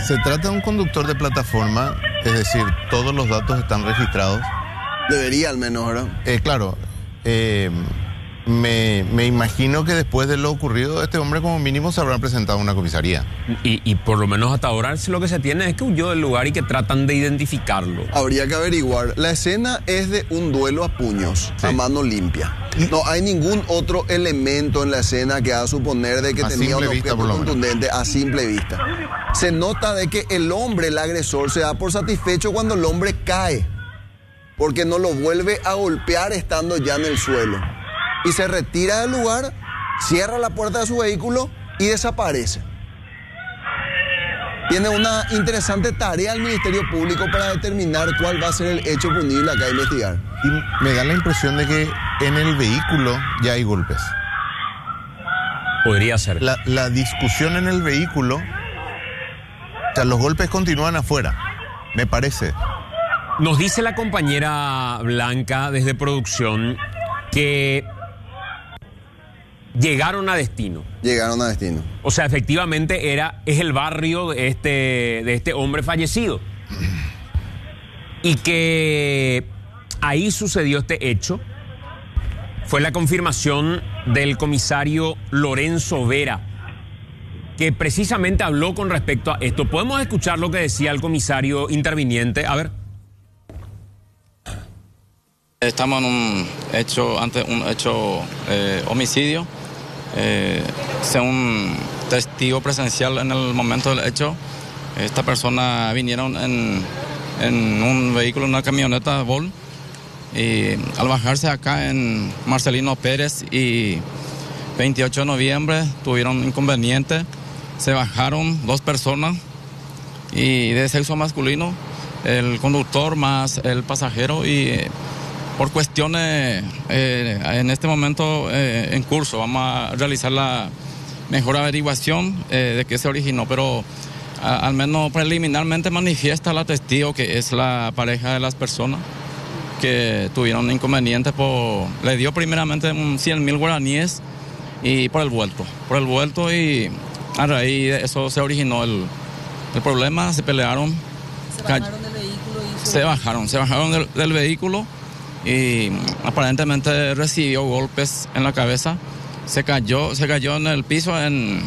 Se trata de un conductor de plataforma, es decir, todos los datos están registrados. Debería al menos, ¿verdad? Claro, me imagino que después de lo ocurrido, este hombre como mínimo se habrá presentado a una comisaría. Y por lo menos hasta ahora lo que se tiene es que huyó del lugar y que tratan de identificarlo. Habría que averiguar. La escena es de un duelo a puños, Sí. a mano limpia. No hay ningún otro elemento en la escena que haga suponer de que A tenía un simple vista, objeto por lo menos. contundente a simple vista. Se nota de que el hombre, el agresor, se da por satisfecho cuando el hombre cae, porque no lo vuelve a golpear estando ya en el suelo. Y se retira del lugar, cierra la puerta de su vehículo y desaparece. Tiene una interesante tarea el Ministerio Público para determinar cuál va a ser el hecho punible acá a investigar. Y me da la impresión de que en el vehículo ya hay golpes. Podría ser. La discusión en el vehículo, o sea, los golpes continúan afuera, me parece. Nos dice la compañera Blanca desde producción que llegaron a destino. Llegaron a destino. O sea, efectivamente es el barrio de este hombre fallecido. Y que ahí sucedió este hecho. Fue la confirmación del comisario Lorenzo Vera, que precisamente habló con respecto a esto. ¿Podemos escuchar lo que decía el comisario interviniente? A ver. Estamos en un hecho homicidio. Según testigo presencial en el momento del hecho, esta persona vinieron en un vehículo, una camioneta Vol, y al bajarse acá en Marcelino Pérez y 28 de noviembre tuvieron inconveniente. Se bajaron dos personas y de sexo masculino, el conductor más el pasajero, y por cuestiones en este momento en curso vamos a realizar la mejor averiguación de qué se originó, pero al menos preliminarmente manifiesta la testigo que es la pareja de las personas que tuvieron inconvenientes le dio primeramente 100.000 guaraníes y por el vuelto, y a raíz de eso se originó el problema. Se pelearon, Se bajaron del vehículo y se bajaron del vehículo y aparentemente recibió golpes en la cabeza. Se cayó en el piso en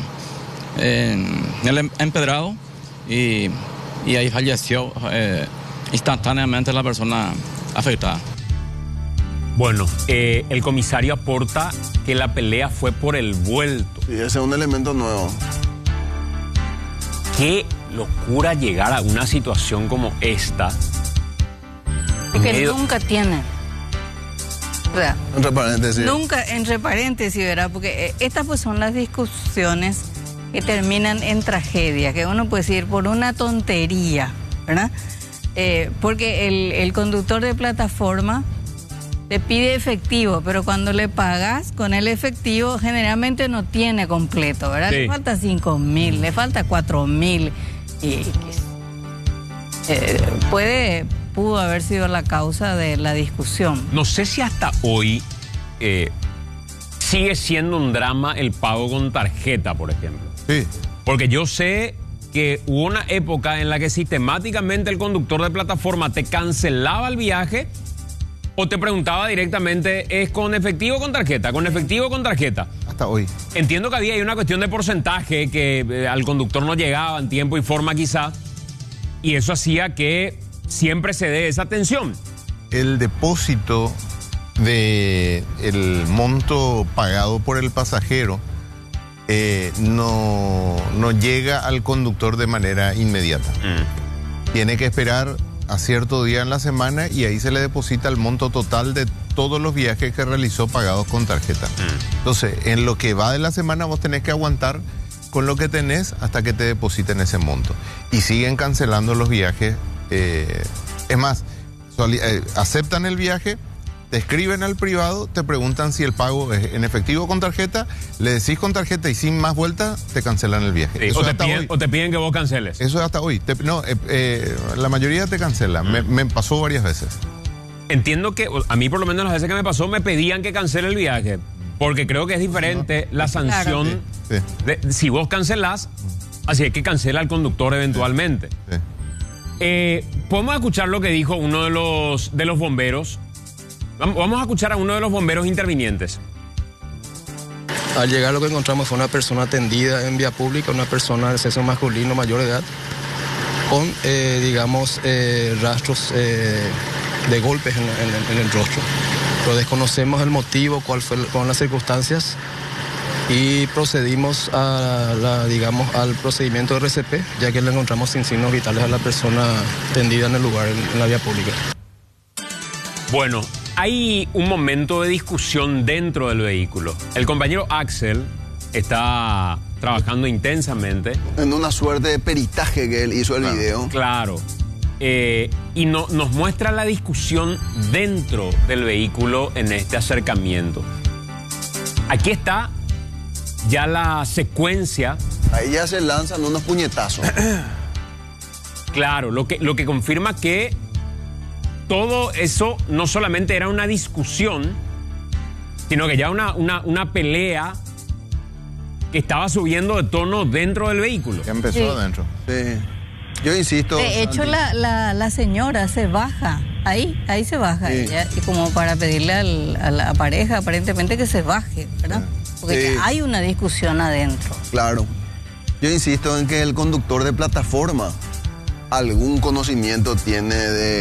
el empedrado y ahí falleció instantáneamente la persona afectada. Bueno, el comisario aporta que la pelea fue por el vuelto. Sí, ese es un elemento nuevo. Qué locura llegar a una situación como esta. Porque Medio- nunca tienen. ¿Verdad? Entre paréntesis. Nunca, entre paréntesis, ¿verdad? Porque estas pues son las discusiones que terminan en tragedia, que uno puede decir por una tontería, ¿verdad? Porque el conductor de plataforma te pide efectivo, pero cuando le pagas con el efectivo generalmente no tiene completo, ¿verdad? Sí. Le falta 5.000, le falta 4.000 y pudo haber sido la causa de la discusión. No sé si hasta hoy sigue siendo un drama el pago con tarjeta, por ejemplo. Sí. Porque yo sé que hubo una época en la que sistemáticamente el conductor de plataforma te cancelaba el viaje o te preguntaba directamente, ¿es con efectivo o con tarjeta? ¿Con efectivo o con tarjeta? Hasta hoy. Entiendo que había ahí una cuestión de porcentaje que al conductor no llegaba en tiempo y forma quizá, y eso hacía que siempre se dé esa atención. El depósito del monto pagado por el pasajero no llega al conductor de manera inmediata. Tiene que esperar a cierto día en la semana y ahí se le deposita el monto total de todos los viajes que realizó pagados con tarjeta. Entonces, en lo que va de la semana vos tenés que aguantar con lo que tenés hasta que te depositen ese monto. Y siguen cancelando los viajes. Es más, aceptan el viaje, te escriben al privado, te preguntan si el pago es en efectivo o con tarjeta, le decís con tarjeta y sin más vuelta, te cancelan el viaje. Sí, Eso o, es te hasta piden, hoy. o te piden que vos canceles. Eso es hasta hoy. La mayoría te cancela. Me pasó varias veces. Entiendo que a mí por lo menos las veces que me pasó me pedían que cancele el viaje, porque creo que es diferente la sanción. Sí. Si vos cancelás Así es que cancela al conductor eventualmente. Sí. Podemos escuchar lo que dijo uno de los bomberos. Vamos a escuchar a uno de los bomberos intervinientes. Al llegar lo que encontramos fue una persona atendida en vía pública, una persona de sexo masculino mayor de edad, con, rastros de golpes en el rostro. Pero desconocemos el motivo, cuáles las circunstancias, y procedimos al procedimiento de RCP, ya que le encontramos sin signos vitales a la persona tendida en el lugar, en la vía pública. Bueno, hay un momento de discusión dentro del vehículo. El compañero Axel está trabajando intensamente. En una suerte de peritaje que él hizo el video. Claro. Y nos muestra la discusión dentro del vehículo en este acercamiento. Aquí está ya la secuencia. Ahí ya se lanzan unos puñetazos. Claro, lo que confirma que todo eso no solamente era una discusión, sino que ya una pelea que estaba subiendo de tono dentro del vehículo. Ya empezó Sí. adentro. Sí. Yo insisto. De hecho, la señora se baja, ahí se baja Sí. ella, y como para pedirle a la pareja aparentemente que se baje, ¿verdad? Porque Sí. ya hay una discusión adentro. Claro. Yo insisto en que el conductor de plataforma algún conocimiento tiene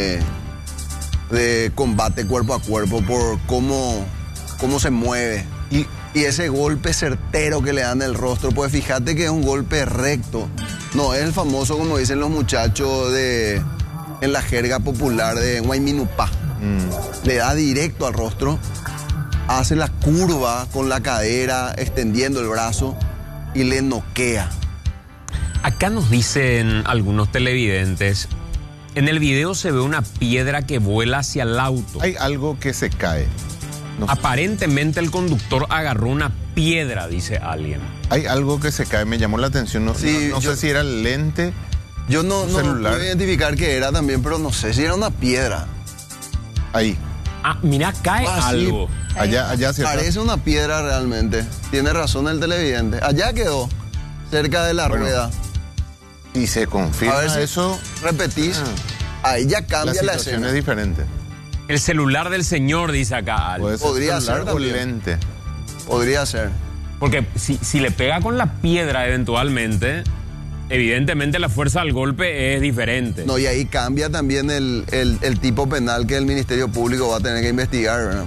de combate cuerpo a cuerpo por cómo se mueve. Y ese golpe certero que le dan en el rostro, pues fíjate que es un golpe recto. No es el famoso, como dicen los muchachos en la jerga popular de Guayminupá. Le da directo al rostro, hace la curva con la cadera, extendiendo el brazo y le noquea. Acá nos dicen algunos televidentes, en el video se ve una piedra que vuela hacia el auto. Hay algo que se cae. No sé. Aparentemente el conductor agarró una piedra, dice alguien. Hay algo que se cae, me llamó la atención. No Sí, sé si era el lente. Yo no celular. puedo identificar qué era también, pero no sé si era una piedra. Ahí. Mira, cae Ah, sí. algo. Allá, ¿cierto? Parece una piedra realmente. Tiene razón el televidente. Allá quedó, cerca de la Bueno, rueda. Y se confirma A ver si eso. repetís. Ahí ya La cambia la situación escena. es diferente. El celular del señor, dice acá algo. Puede ser Podría celular ser o también. lente. Podría ser. Porque si le pega con la piedra eventualmente, evidentemente la fuerza del golpe es diferente. No, y ahí cambia también el tipo penal que el Ministerio Público va a tener que investigar, ¿verdad?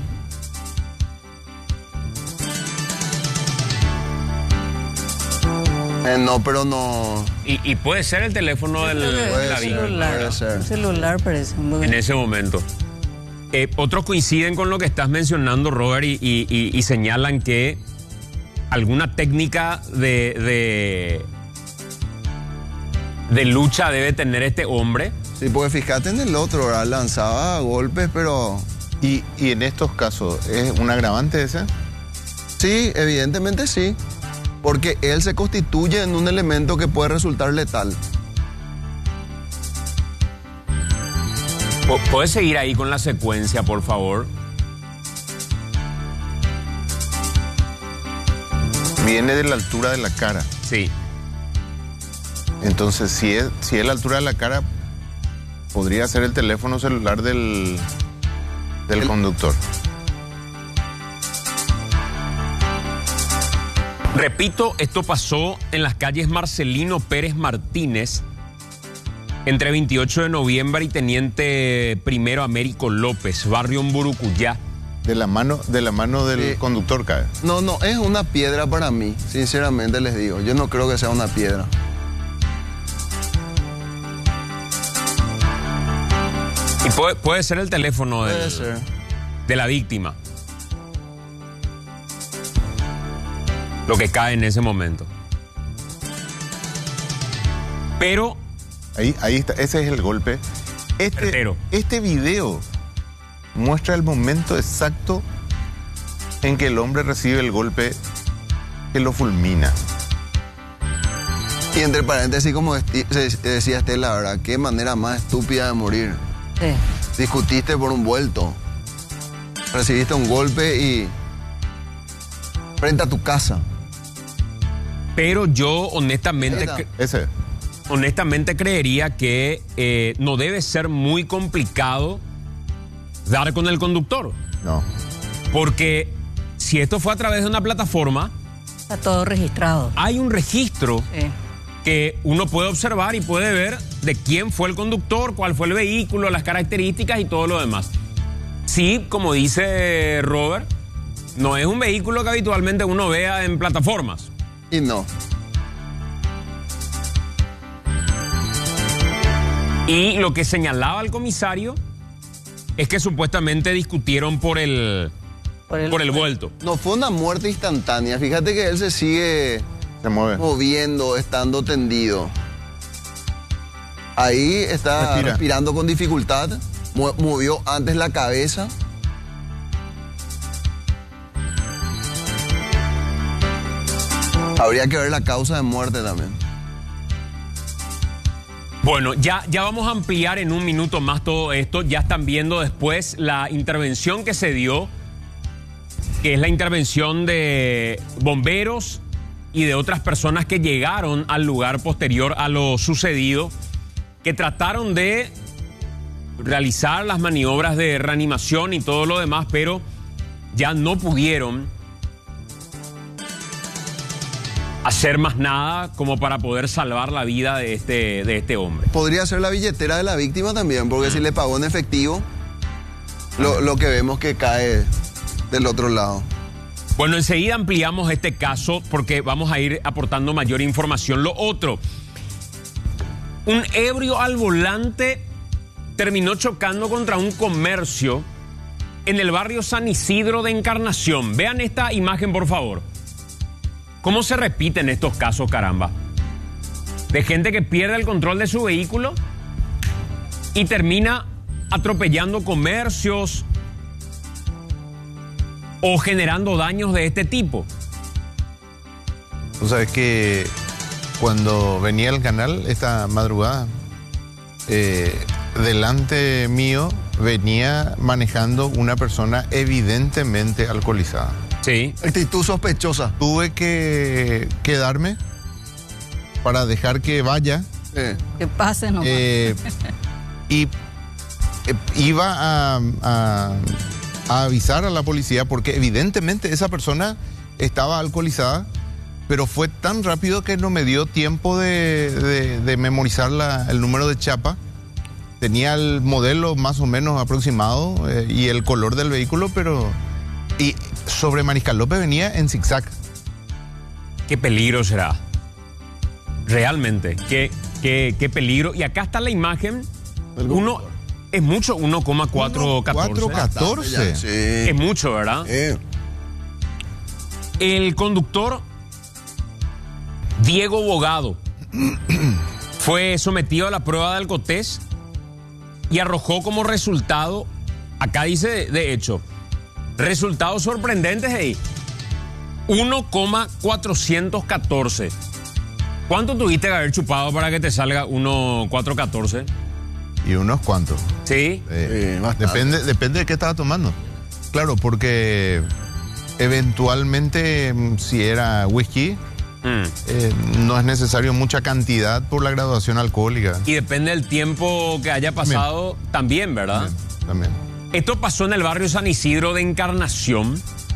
No, pero no. Y puede ser el teléfono de la víctima puede ser. Un celular parece. en ese momento. Otros coinciden con lo que estás mencionando, Robert, y señalan que alguna técnica de lucha debe tener este hombre. Sí, porque fíjate en el otro, ¿verdad? Lanzaba golpes, pero. Y en estos casos, ¿es un agravante ese? Sí, evidentemente sí. Porque él se constituye en un elemento que puede resultar letal. ¿Puedes seguir ahí con la secuencia, por favor? Viene de la altura de la cara. Sí. Entonces, si es la altura de la cara, podría ser el teléfono celular del conductor. Repito, esto pasó en las calles Marcelino Pérez Martínez, entre 28 de noviembre y Teniente Primero Américo López, barrio en Burucuyá. De la mano del Sí. conductor cae. No, es una piedra para mí, sinceramente les digo. Yo no creo que sea una piedra. Y puede ser el teléfono Puede ser. de la víctima. Lo que cae en ese momento. Pero Ahí está, ese es el golpe. Certero. Este video muestra el momento exacto en que el hombre recibe el golpe que lo fulmina. Y entre paréntesis, como decía Estela, ¿verdad? Qué manera más estúpida de morir. Sí. Discutiste por un vuelto. Recibiste un golpe y frente a tu casa. Pero yo honestamente... Ese. Honestamente creería que no debe ser muy complicado dar con el conductor. No. Porque si esto fue a través de una plataforma... Está todo registrado. Hay un registro Sí. que uno puede observar y puede ver de quién fue el conductor, cuál fue el vehículo, las características y todo lo demás. Sí, como dice Robert, no es un vehículo que habitualmente uno vea en plataformas. Y no. Y lo que señalaba el comisario es que supuestamente discutieron por el vuelto. No fue una muerte instantánea. Fíjate que él se sigue Se mueve. moviendo, estando tendido. Ahí está Respira. respirando con dificultad. Movió antes la cabeza. Habría que ver la causa de muerte también. Bueno, ya vamos a ampliar en un minuto más todo esto. Ya están viendo después la intervención que se dio, que es la intervención de bomberos y de otras personas que llegaron al lugar posterior a lo sucedido, que trataron de realizar las maniobras de reanimación y todo lo demás, pero ya no pudieron hacer más nada como para poder salvar la vida de este hombre. Podría ser la billetera de la víctima también, porque si le pagó en efectivo, lo que vemos que cae del otro lado. Bueno, enseguida ampliamos este caso porque vamos a ir aportando mayor información. Lo otro, un ebrio al volante terminó chocando contra un comercio en el barrio San Isidro de Encarnación. Vean esta imagen, por favor. ¿Cómo se repiten estos casos, caramba? De gente que pierde el control de su vehículo y termina atropellando comercios o generando daños de este tipo. Tú sabes que cuando venía al canal esta madrugada, delante mío venía manejando una persona evidentemente alcoholizada. Sí. Actitud sospechosa. Tuve que quedarme para dejar que vaya Que pase nomás. y iba a avisar a la policía porque evidentemente esa persona estaba alcoholizada, pero fue tan rápido que no me dio tiempo de memorizar el número de chapa. Tenía el modelo más o menos aproximado y el color del vehículo, pero... Y sobre Mariscal López venía en zigzag. Qué peligro será. Realmente, qué peligro. Y acá está la imagen. Uno, es mucho, 1,414. 414. Sí. Es mucho, ¿verdad? El conductor Diego Bogado fue sometido a la prueba de alcotés y arrojó como resultado, acá dice de hecho, resultados sorprendentes ahí, 1,414. ¿Cuánto tuviste que haber chupado para que te salga 1,414? Y unos cuantos. Sí. Bastante. Depende de qué estaba tomando. Claro, porque eventualmente si era whisky, no es necesario mucha cantidad por la graduación alcohólica. Y depende del tiempo que haya pasado también, ¿verdad? También. Esto pasó en el barrio San Isidro de Encarnación.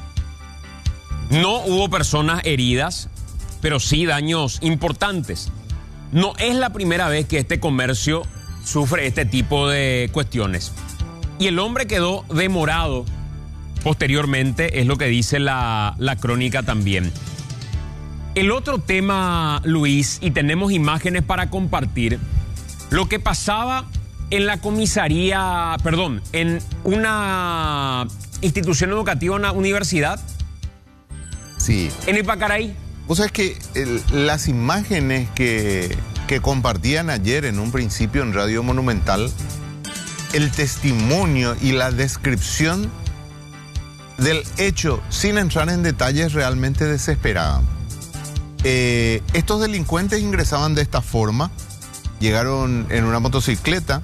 No hubo personas heridas, pero sí daños importantes. No es la primera vez que este comercio sufre este tipo de cuestiones. Y el hombre quedó demorado posteriormente, es lo que dice la crónica también. El otro tema, Luis, y tenemos imágenes para compartir, lo que pasaba en la comisaría, perdón, en una institución educativa, una universidad, Sí. en Ipacaraí. Vos sabés que las imágenes que compartían ayer en un principio en Radio Monumental, el testimonio y la descripción del hecho, sin entrar en detalles, realmente desesperaban. Estos delincuentes ingresaban de esta forma, llegaron en una motocicleta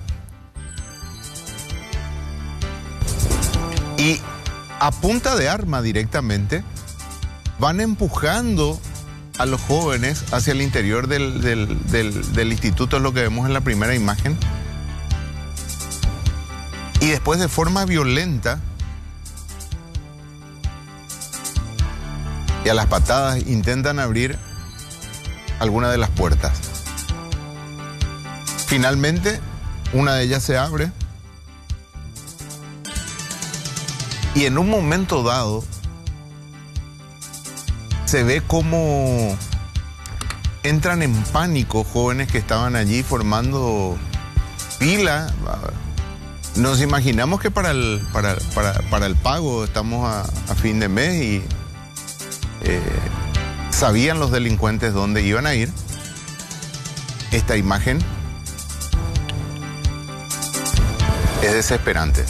y a punta de arma directamente van empujando a los jóvenes hacia el interior del instituto, es lo que vemos en la primera imagen. Y después, de forma violenta y a las patadas, intentan abrir alguna de las puertas. Finalmente, una de ellas se abre y en un momento dado se ve cómo entran en pánico jóvenes que estaban allí formando fila. Nos imaginamos que para el pago estamos a fin de mes y sabían los delincuentes dónde iban a ir. Esta imagen es desesperante.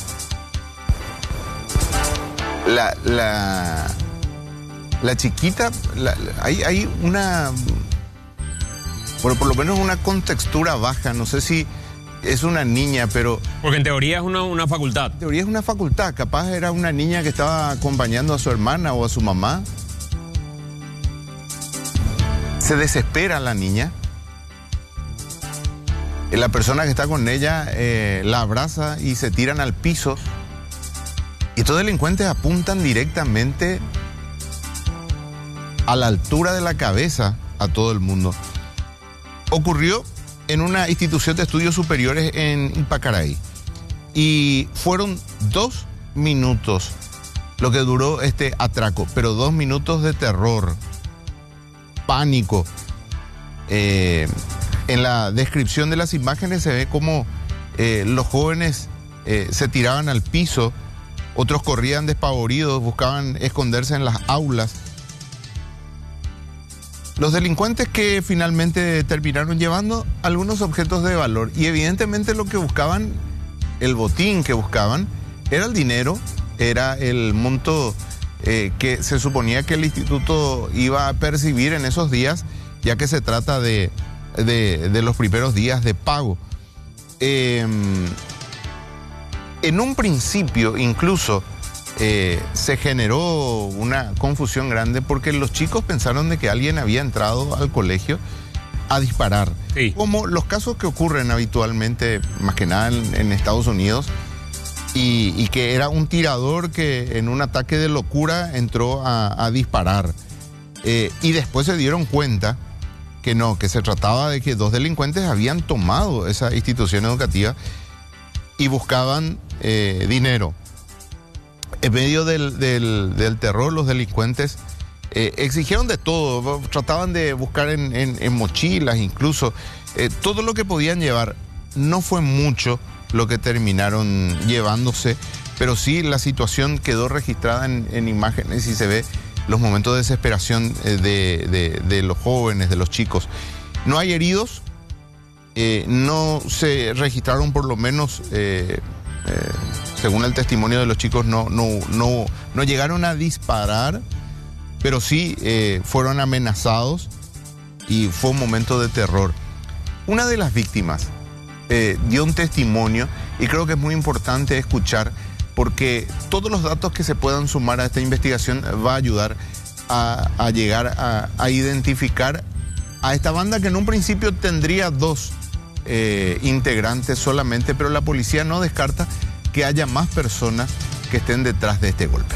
La chiquita, hay una, bueno, por lo menos una contextura baja, no sé si es una niña, pero... Porque en teoría es una facultad. En teoría es una facultad, capaz era una niña que estaba acompañando a su hermana o a su mamá. Se desespera la niña. La persona que está con ella la abraza y se tiran al piso. Y estos delincuentes apuntan directamente a la altura de la cabeza a todo el mundo. Ocurrió en una institución de estudios superiores en Ipacaraí. Y fueron 2 minutos lo que duró este atraco, pero 2 minutos de terror, pánico. En la descripción de las imágenes se ve como los jóvenes se tiraban al piso, otros corrían despavoridos, buscaban esconderse en las aulas. Los delincuentes que finalmente terminaron llevando algunos objetos de valor y evidentemente lo que buscaban, el botín que buscaban, era el dinero, era el monto que se suponía que el instituto iba a percibir en esos días, ya que se trata de los primeros días de pago. En un principio incluso se generó una confusión grande porque los chicos pensaron de que alguien había entrado al colegio a disparar. Sí. Como los casos que ocurren habitualmente, más que nada en Estados Unidos, y que era un tirador que en un ataque de locura entró a disparar. Y después se dieron cuenta que no, que se trataba de que 2 delincuentes habían tomado esa institución educativa y buscaban dinero. En medio del terror, los delincuentes exigieron de todo, trataban de buscar en mochilas incluso, todo lo que podían llevar. No fue mucho lo que terminaron llevándose, pero sí la situación quedó registrada en imágenes y se ve los momentos de desesperación de los jóvenes, de los chicos. No hay heridos, no se registraron, por lo menos, según el testimonio de los chicos, no llegaron a disparar, pero sí fueron amenazados y fue un momento de terror. Una de las víctimas dio un testimonio y creo que es muy importante escuchar, porque todos los datos que se puedan sumar a esta investigación va a ayudar a llegar a identificar a esta banda que en un principio tendría 2 integrantes solamente, pero la policía no descarta que haya más personas que estén detrás de este golpe.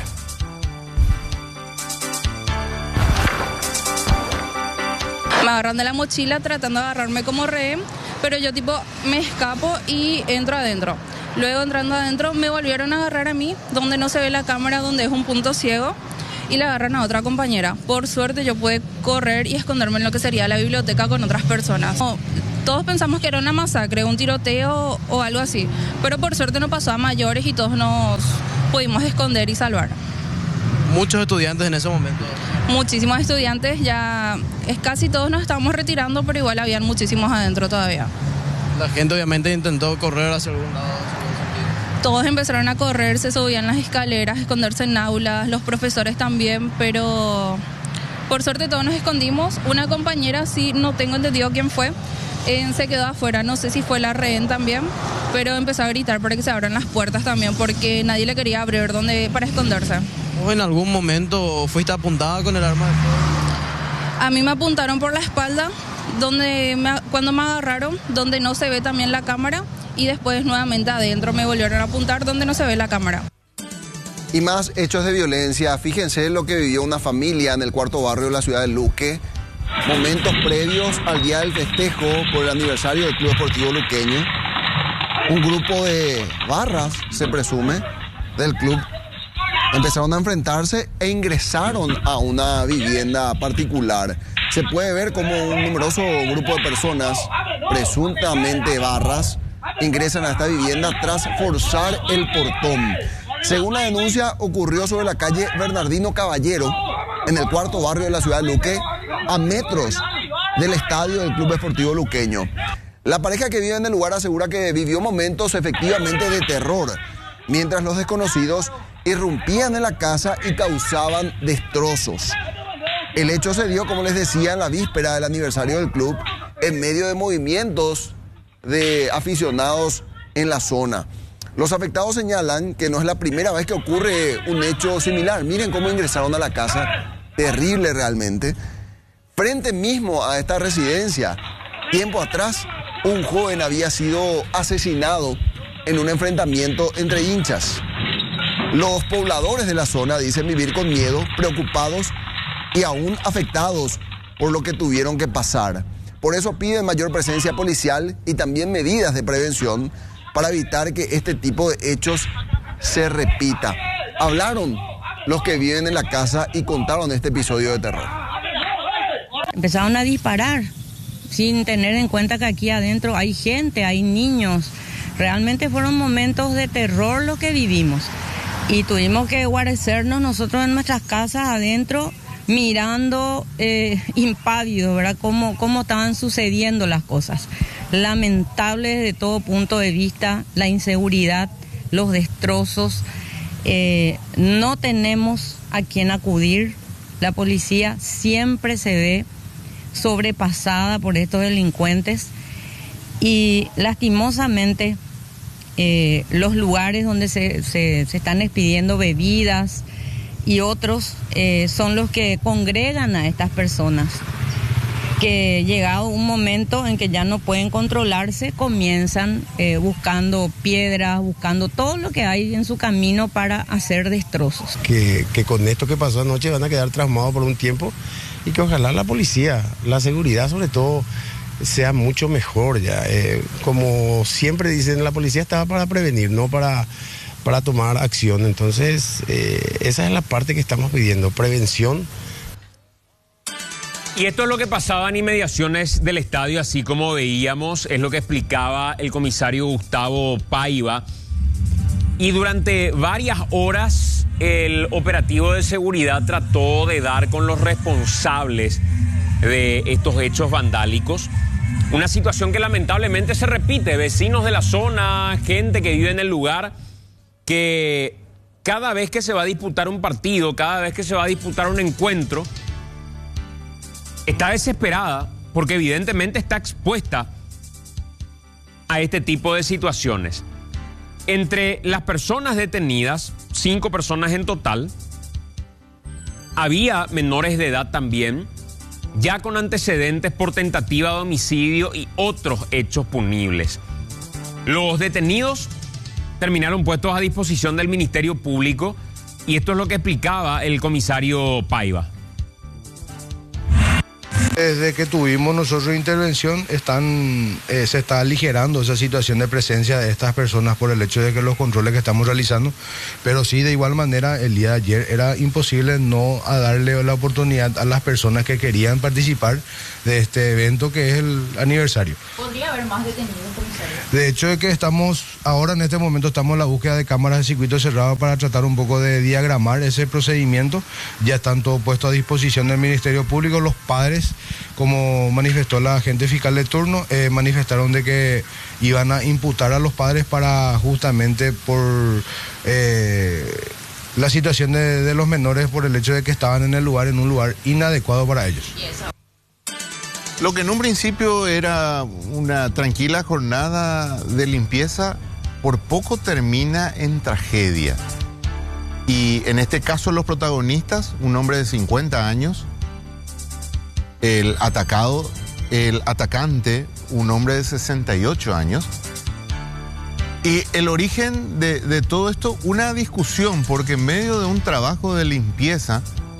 Me agarran de la mochila tratando de agarrarme como rehén, pero yo me escapo y entro adentro. Luego, entrando adentro, me volvieron a agarrar a mí, donde no se ve la cámara, donde es un punto ciego, y le agarran a otra compañera. Por suerte yo pude correr y esconderme en lo que sería la biblioteca con otras personas. Todos pensamos que era una masacre, un tiroteo o algo así, pero por suerte no pasó a mayores y todos nos pudimos esconder y salvar. Muchos estudiantes en ese momento. Muchísimos estudiantes, ya casi todos nos estábamos retirando, pero igual habían muchísimos adentro todavía. La gente obviamente intentó correr hacia algún lado. Todos empezaron a correr, se subían las escaleras, esconderse en aulas, los profesores también, pero por suerte todos nos escondimos. Una compañera, sí, no tengo entendido quién fue, se quedó afuera, no sé si fue la rehén también, pero empezó a gritar para que se abran las puertas también, porque nadie le quería abrir para esconderse. ¿O en algún momento fuiste apuntada con el arma de fuego? A mí me apuntaron por la espalda, cuando me agarraron, donde no se ve también la cámara, y después nuevamente adentro me volvieron a apuntar donde no se ve la cámara. Y más hechos de violencia. Fíjense lo que vivió una familia en el cuarto barrio de la ciudad de Luque. Momentos previos al día del festejo por el aniversario del Club Deportivo Luqueño. Un grupo de barras, se presume, del club, empezaron a enfrentarse e ingresaron a una vivienda particular. Se puede ver como un numeroso grupo de personas, presuntamente barras, ingresan a esta vivienda tras forzar el portón. Según la denuncia, ocurrió sobre la calle Bernardino Caballero, en el cuarto barrio de la ciudad de Luque, a metros del estadio del Club Deportivo Luqueño. La pareja que vive en el lugar asegura que vivió momentos efectivamente de terror, mientras los desconocidos irrumpían en la casa y causaban destrozos. El hecho se dio, como les decía, en la víspera del aniversario del club, en medio de movimientos de aficionados en la zona. Los afectados señalan que no es la primera vez que ocurre un hecho similar. Miren cómo ingresaron a la casa, terrible realmente. Frente mismo a esta residencia, tiempo atrás, un joven había sido asesinado en un enfrentamiento entre hinchas. Los pobladores de la zona dicen vivir con miedo, preocupados y aún afectados por lo que tuvieron que pasar. Por eso piden mayor presencia policial y también medidas de prevención para evitar que este tipo de hechos se repita. Hablaron los que viven en la casa y contaron este episodio de terror. Empezaron a disparar sin tener en cuenta que aquí adentro hay gente, hay niños. Realmente fueron momentos de terror lo que vivimos. Y tuvimos que guarecernos nosotros en nuestras casas adentro, mirando impávidos, ¿verdad? Cómo estaban sucediendo las cosas. Lamentable desde todo punto de vista, la inseguridad, los destrozos. No tenemos a quién acudir. La policía siempre se ve sobrepasada por estos delincuentes y lastimosamente los lugares donde se están expidiendo bebidas y otros son los que congregan a estas personas, que llegado un momento en que ya no pueden controlarse, comienzan buscando piedras, buscando todo lo que hay en su camino para hacer destrozos. Que con esto que pasó anoche van a quedar traumados por un tiempo y que ojalá la policía, la seguridad sobre todo, sea mucho mejor ya. Como siempre dicen, la policía estaba para prevenir, no para tomar acción. Entonces, esa es la parte que estamos pidiendo, prevención. Y esto es lo que pasaba en inmediaciones del estadio, así como veíamos, es lo que explicaba el comisario Gustavo Paiva. Y durante varias horas el operativo de seguridad trató de dar con los responsables de estos hechos vandálicos. Una situación que lamentablemente se repite, vecinos de la zona, gente que vive en el lugar, que cada vez que se va a disputar un partido, cada vez que se va a disputar un encuentro, está desesperada porque evidentemente está expuesta a este tipo de situaciones. Entre las personas detenidas, 5 personas en total, había menores de edad también, ya con antecedentes por tentativa de homicidio y otros hechos punibles. Los detenidos terminaron puestos a disposición del Ministerio Público y esto es lo que explicaba el comisario Paiva. Desde que tuvimos nosotros intervención se está aligerando esa situación de presencia de estas personas por el hecho de que los controles que estamos realizando, pero sí, de igual manera, el día de ayer era imposible no darle la oportunidad a las personas que querían participar de este evento que es el aniversario. ¿Podría haber más detenidos, comisario? De hecho, es que ahora en este momento estamos en la búsqueda de cámaras de circuito cerrado para tratar un poco de diagramar ese procedimiento. Ya están todos puestos a disposición del Ministerio Público. Los padres, como manifestó la agente fiscal de turno, manifestaron de que iban a imputar a los padres para justamente por la situación de los menores, por el hecho de que estaban en un lugar inadecuado para ellos. Lo que en un principio era una tranquila jornada de limpieza, por poco termina en tragedia. Y en este caso los protagonistas, un hombre de 50 años, El atacante, un hombre de 68 años. Y el origen de todo esto, una discusión, porque en medio de un trabajo de limpieza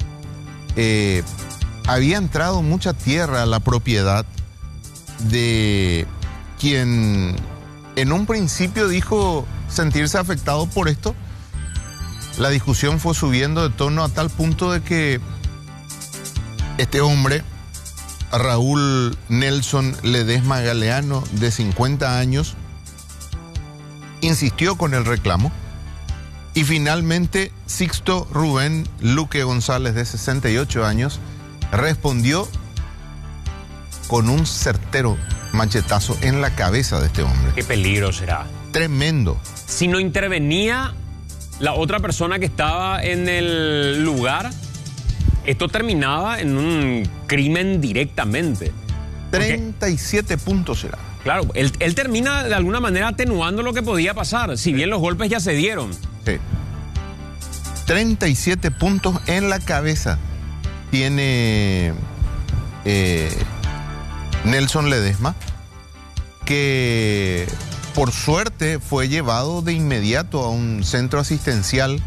había entrado mucha tierra a la propiedad de quien en un principio dijo sentirse afectado por esto. La discusión fue subiendo de tono a tal punto de que este hombre, Raúl Nelson Ledesma Galeano, de 50 años, insistió con el reclamo y finalmente Sixto Rubén Luque González, de 68 años, respondió con un certero machetazo en la cabeza de este hombre. Qué peligro será. Tremendo. Si no intervenía la otra persona que estaba en el lugar, esto terminaba en un crimen directamente. 37 puntos será. Claro, él termina de alguna manera atenuando lo que podía pasar, si bien los golpes ya se dieron. Sí. 37 puntos en la cabeza tiene Nelson Ledesma, que por suerte fue llevado de inmediato a un centro asistencial.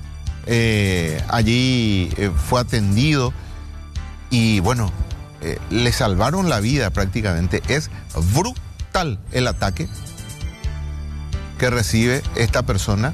Allí fue atendido y bueno, le salvaron la vida prácticamente. Es brutal el ataque que recibe esta persona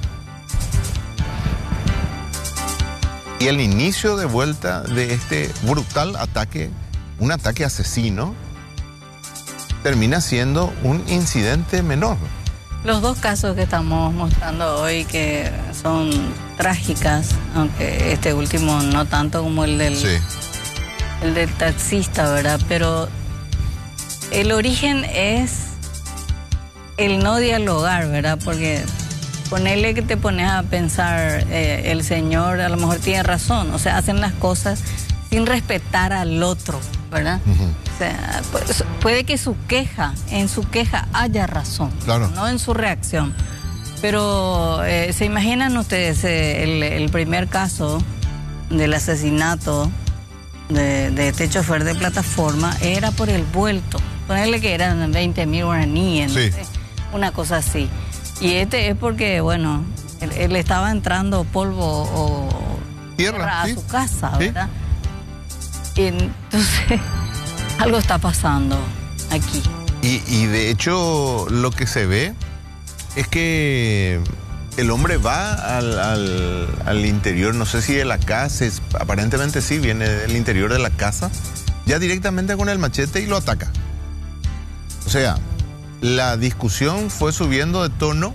y el inicio de vuelta de este brutal ataque, un ataque asesino, termina siendo un incidente menor. Los dos casos que estamos mostrando hoy, que son trágicas, aunque este último no tanto como el del, Sí. el del taxista, ¿verdad? Pero el origen es el no dialogar, ¿verdad? Porque ponerle que te pones a pensar, el señor a lo mejor tiene razón, o sea, hacen las cosas sin respetar al otro, ¿verdad? O sea, puede que en su queja haya razón, Claro. no en su reacción. Pero se imaginan ustedes el primer caso del asesinato de este chofer de plataforma era por el vuelto. Ponerle que eran 20.000 guaraníes, Sí. no sé, una cosa así. Y este es porque, bueno, él estaba entrando polvo o Tierra, a sí. su casa, Sí. ¿verdad? Y entonces algo está pasando aquí. Y de hecho lo que se ve es que el hombre va al interior, no sé si de la casa, aparentemente sí, viene del interior de la casa, ya directamente con el machete y lo ataca. O sea, la discusión fue subiendo de tono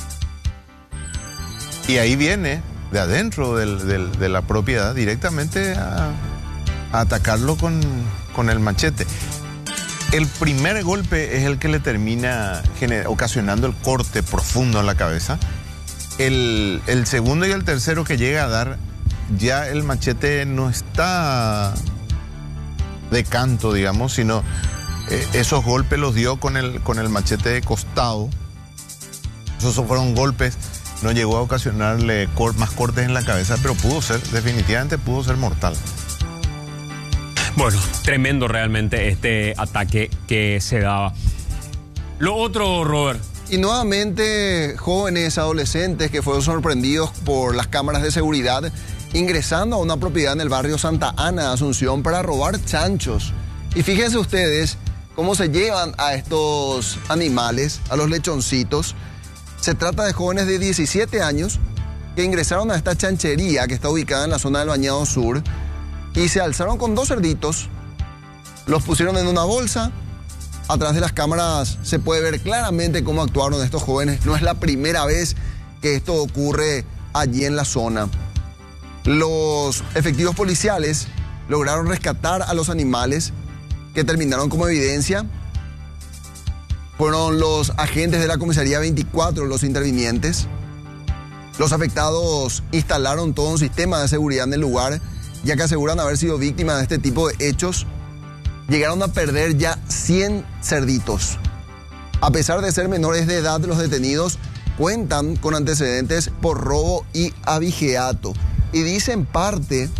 y ahí viene de adentro de la propiedad directamente a atacarlo con el machete. El primer golpe es el que le termina ocasionando el corte profundo en la cabeza. El segundo y el tercero que llega a dar, ya el machete no está de canto, digamos, sino esos golpes los dio con el machete de costado. Esos fueron golpes, no llegó a ocasionarle más cortes en la cabeza, pero definitivamente pudo ser mortal. Bueno, tremendo realmente este ataque que se daba. Lo otro, Robert. Y nuevamente jóvenes adolescentes que fueron sorprendidos por las cámaras de seguridad ingresando a una propiedad en el barrio Santa Ana de Asunción para robar chanchos. Y fíjense ustedes cómo se llevan a estos animales, a los lechoncitos. Se trata de jóvenes de 17 años que ingresaron a esta chanchería que está ubicada en la zona del Bañado Sur y se alzaron con 2 cerditos, los pusieron en una bolsa. Atrás de las cámaras se puede ver claramente cómo actuaron estos jóvenes. No es la primera vez que esto ocurre allí en la zona. Los efectivos policiales lograron rescatar a los animales que terminaron como evidencia. Fueron los agentes de la comisaría 24 los intervinientes. Los afectados instalaron todo un sistema de seguridad en el lugar, ya que aseguran haber sido víctimas de este tipo de hechos. Llegaron a perder ya 100 cerditos. A pesar de ser menores de edad, los detenidos cuentan con antecedentes por robo y abigeato. Y dicen parte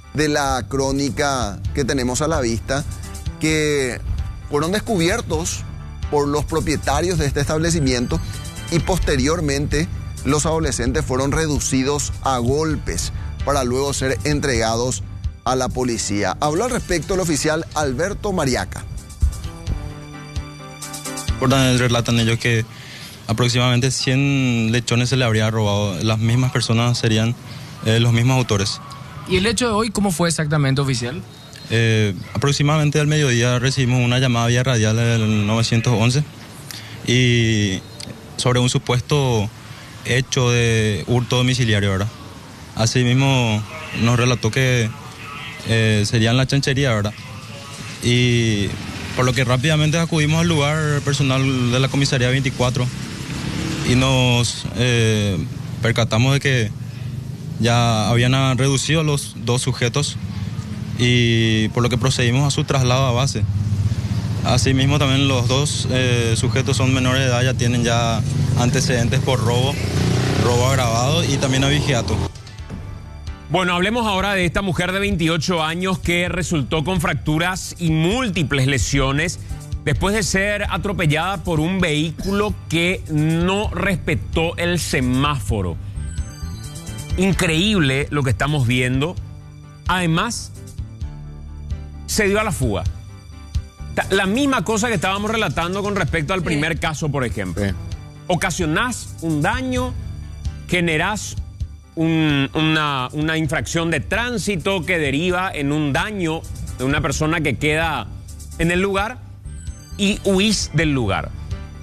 de la crónica que tenemos a la vista, que fueron descubiertos por los propietarios de este establecimiento y posteriormente los adolescentes fueron reducidos a golpes para luego ser entregados a la policía. Habló al respecto el oficial Alberto Mariaca. Relatan ellos que aproximadamente 100 lechones se le habría robado. Las mismas personas serían los mismos autores. ¿Y el hecho de hoy cómo fue exactamente, oficial? Aproximadamente al mediodía recibimos una llamada vía radial del 911 y sobre un supuesto hecho de hurto domiciliario, ¿verdad? Asimismo nos relató que serían la chanchería, ¿verdad? Y por lo que rápidamente acudimos al lugar, personal de la comisaría 24, y nos percatamos de que ya habían reducido los 2 sujetos y por lo que procedimos a su traslado a base. Asimismo también los 2 sujetos son menores de edad, ya tienen ya antecedentes por robo agravado y también abigeato. Bueno, hablemos ahora de esta mujer de 28 años que resultó con fracturas y múltiples lesiones después de ser atropellada por un vehículo que no respetó el semáforo. Increíble lo que estamos viendo. Además, se dio a la fuga. La misma cosa que estábamos relatando con respecto al primer caso, por ejemplo. Ocasionás un daño, generás una infracción de tránsito que deriva en un daño de una persona que queda en el lugar y huís del lugar.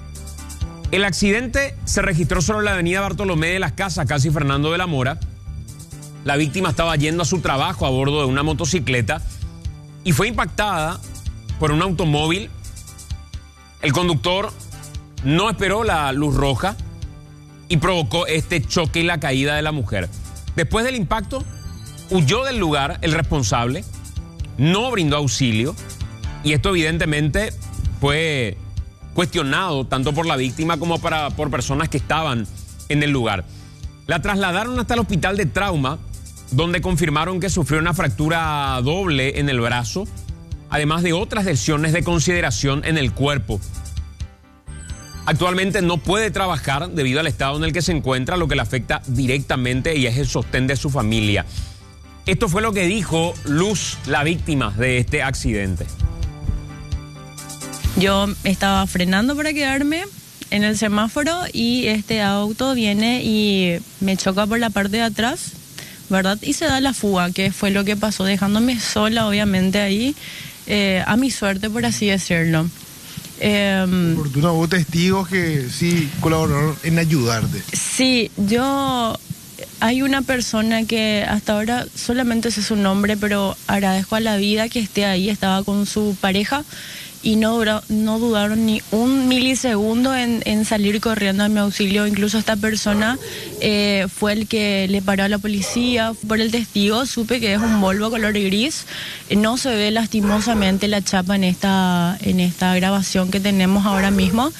El accidente se registró sobre la avenida Bartolomé de las Casas, casi Fernando de la Mora. La víctima estaba yendo a su trabajo a bordo de una motocicleta y fue impactada por un automóvil. El conductor no esperó la luz roja y provocó este choque y la caída de la mujer. Después del impacto, huyó del lugar el responsable, no brindó auxilio y esto evidentemente fue cuestionado tanto por la víctima como por personas que estaban en el lugar. La trasladaron hasta el hospital de trauma, donde confirmaron que sufrió una fractura doble en el brazo, además de otras lesiones de consideración en el cuerpo. Actualmente no puede trabajar debido al estado en el que se encuentra, lo que le afecta directamente y es el sostén de su familia. Esto fue lo que dijo Luz, la víctima de este accidente. Yo estaba frenando para quedarme en el semáforo y este auto viene y me choca por la parte de atrás, ¿verdad? Y se da la fuga, que fue lo que pasó, dejándome sola, obviamente, ahí, a mi suerte, por así decirlo. Fortuna, hubo testigos que sí colaboraron en ayudarte. Sí, hay una persona que hasta ahora solamente sé su nombre, pero agradezco a la vida que esté ahí, estaba con su pareja y no dudaron ni un milisegundo en salir corriendo a mi auxilio. Incluso esta persona fue el que le paró a la policía. Por el testigo supe que es un Volvo color gris. No se ve lastimosamente la chapa en esta grabación que tenemos ahora mismo.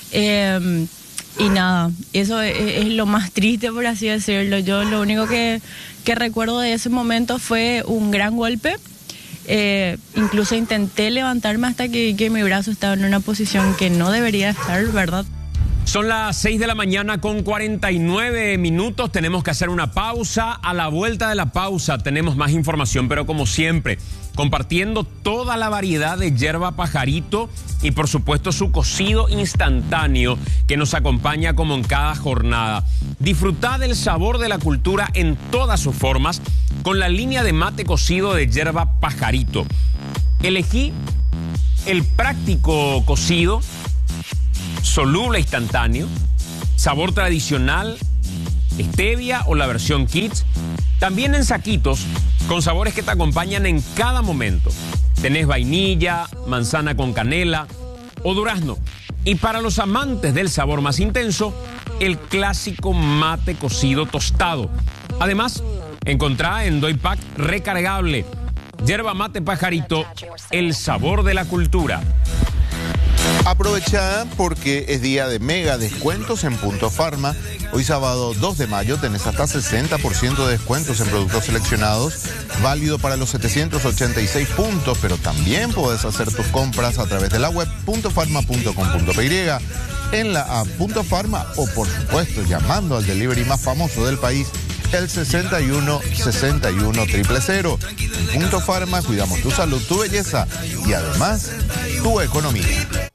Y nada, eso es lo más triste, por así decirlo. Yo lo único que recuerdo de ese momento fue un gran golpe. Incluso intenté levantarme hasta que mi brazo estaba en una posición que no debería estar, ¿verdad? Son las 6 de la mañana con 49 minutos. Tenemos que hacer una pausa. A la vuelta de la pausa tenemos más información, pero como siempre, compartiendo toda la variedad de yerba pajarito y por supuesto su cocido instantáneo que nos acompaña como en cada jornada. Disfrutad del sabor de la cultura en todas sus formas con la línea de mate cocido de yerba pajarito. Elegí el práctico cocido, soluble instantáneo, sabor tradicional, stevia o la versión kids, también en saquitos con sabores que te acompañan en cada momento. Tenés vainilla, manzana con canela o durazno. Y para los amantes del sabor más intenso, el clásico mate cocido tostado. Además, encontrá en Doypack recargable yerba mate pajarito, el sabor de la cultura. Aprovecha porque es día de mega descuentos en Punto Farma. Hoy sábado 2 de mayo tenés hasta 60% de descuentos en productos seleccionados, válido para los 786 puntos, pero también podés hacer tus compras a través de la web puntofarma.com.py, en la app Punto Farma o por supuesto llamando al delivery más famoso del país, el 61 61 000. En Punto Farma cuidamos tu salud, tu belleza y además tu economía.